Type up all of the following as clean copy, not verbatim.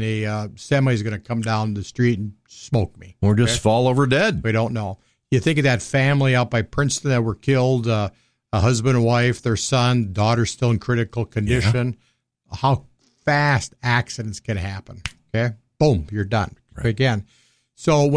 a semi is going to come down the street and smoke me. Or just fall over dead. We don't know. You think of that family out by Princeton that were killed, a husband and wife, their son, daughter still in critical condition. Yeah. How fast accidents can happen. Okay? Boom, you're done. Right. Again. So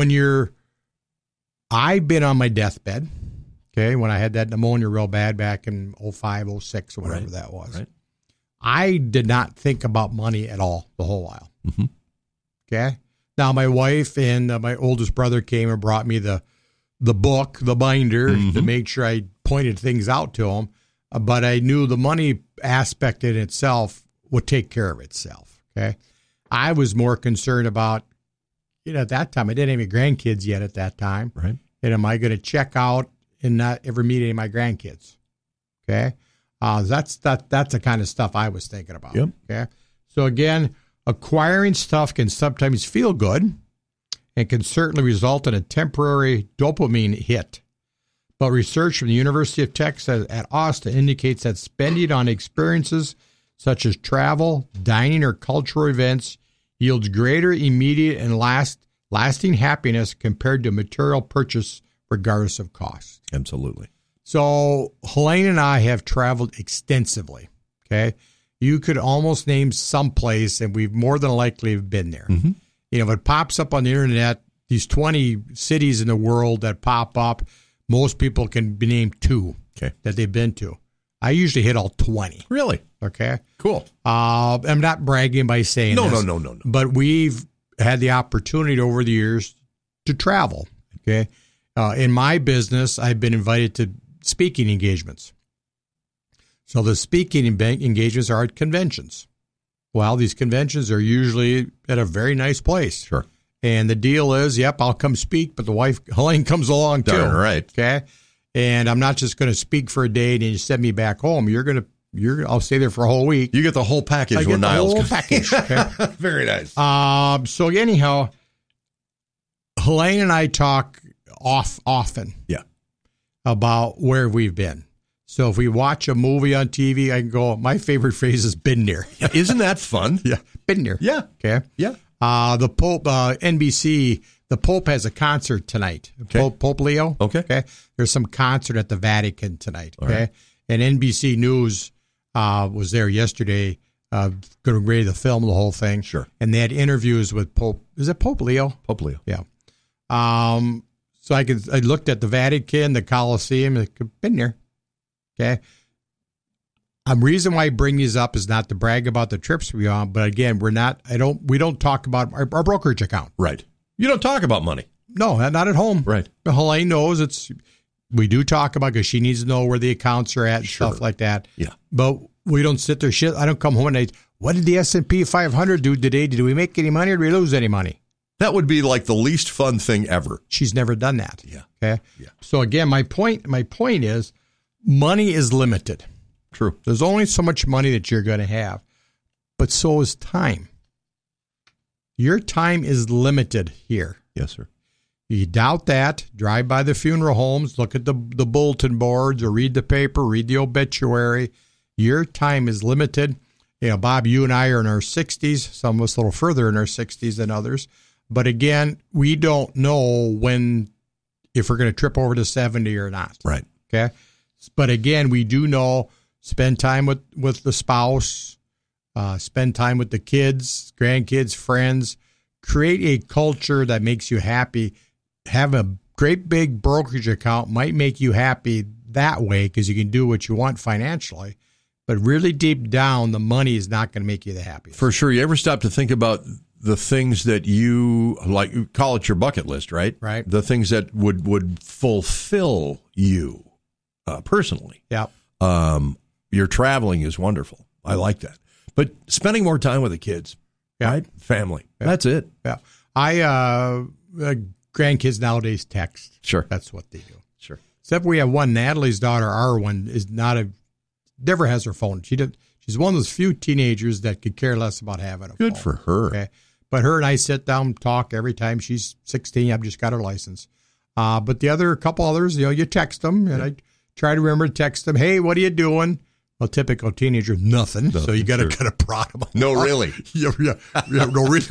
I've been on my deathbed, okay, when I had that pneumonia real bad back in 05, 06, or whatever that was. Right. I did not think about money at all the whole while. Mm-hmm. Okay? Now, my wife and my oldest brother came and brought me the book, the binder, to make sure I pointed things out to them. But I knew the money aspect in itself would take care of itself. Okay? I was more concerned about, at that time, I didn't have any grandkids yet at that time. Right. And am I going to check out and not ever meet any of my grandkids? Okay? That's the kind of stuff I was thinking about. Yep. Okay? So, again, acquiring stuff can sometimes feel good and can certainly result in a temporary dopamine hit. But research from the University of Texas at Austin indicates that spending on experiences such as travel, dining, or cultural events yields greater immediate and lasting happiness compared to material purchase regardless of cost. Absolutely. So Helene and I have traveled extensively, okay? You could almost name some place, and we've more than likely have been there. Mm-hmm. If it pops up on the internet, these 20 cities in the world that pop up, most people can be named 2 that they've been to. I usually hit all 20. Really? Okay. Cool. I'm not bragging by saying this. No. But we've had the opportunity over the years to travel, okay? In my business, I've been invited to speaking engagements. So the speaking engagements are at conventions. Well, these conventions are usually at a very nice place. Sure. And the deal is, I'll come speak, but the wife, Helene, comes along too. Darn right. Okay. And I'm not just going to speak for a day and you send me back home. I'll stay there for a whole week. You get the whole package. I get the whole package. Okay? Very nice. So anyhow, Helene and I talk often. Yeah. About where we've been. So if we watch a movie on TV, I can go, my favorite phrase is been there. Yeah, isn't that fun? Yeah. Been there. Yeah. Okay. Yeah. The Pope, NBC, the Pope has a concert tonight. Okay. Pope Leo. Okay. There's some concert at the Vatican tonight. All okay. Right. And NBC News was there yesterday, going to ready to film the whole thing. Sure. And they had interviews with Pope. Is it Pope Leo? Pope Leo. Yeah. So I looked at the Vatican, the Colosseum, and I've been there. Okay. Reason why I bring these up is not to brag about the trips we're on, but again, we don't talk about our brokerage account. Right. You don't talk about money. No, not at home. Right. Helene knows we do talk about because she needs to know where the accounts are at and stuff like that. Yeah. But we don't sit there. I don't come home and what did the S&P 500 do today? Did we make any money or did we lose any money? That would be like the least fun thing ever. She's never done that. Yeah. Okay. Yeah. So again, my point is money is limited. True. There's only so much money that you're going to have, but so is time. Your time is limited here. Yes, sir. You doubt that, drive by the funeral homes, look at the bulletin boards or read the paper, read the obituary. Your time is limited. Bob, you and I are in our 60s, some of us a little further in our 60s than others. But again, we don't know if we're going to trip over to 70 or not. Right. Okay. But again, we do know, spend time with the spouse, spend time with the kids, grandkids, friends, create a culture that makes you happy. Have a great big brokerage account might make you happy that way because you can do what you want financially. But really deep down, the money is not going to make you the happiest. For sure. You ever stop to think about the things that you like, call it your bucket list, right? Right. The things that would fulfill you personally. Yeah. Your traveling is wonderful. I like that. But spending more time with the kids, right? Family. Yeah. That's it. Yeah. Grandkids nowadays text. Sure. That's what they do. Sure. Except we have one, Natalie's daughter, R1, never has her phone. She's one of those few teenagers that could care less about having a phone. Good for her. Okay. But her and I sit down, talk every time she's 16. I've just got her license. But the couple others, you text them, and I try to remember to text them, hey, what are you doing? Well, typical teenager, nothing. So you got to kind of prod them. No, really. yeah, no, really.